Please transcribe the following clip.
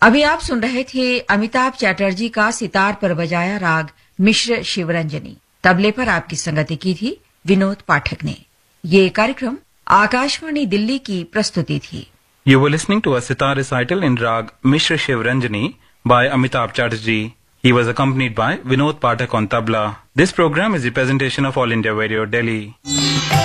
अभी आप सुन रहे थे अमिताभ चैटर्जी का सितार पर बजाया राग मिश्र शिवरंजनी। तबले पर आपकी संगति की थी विनोद पाठक ने। ये कार्यक्रम आकाशवाणी दिल्ली की प्रस्तुति थी। You were listening to a sitar recital in Rag Mishra Shiv Ranjani by Amitabh Chatterjee. He was accompanied by Vinod Pathak on tabla. This program is a presentation of All India Radio, Delhi.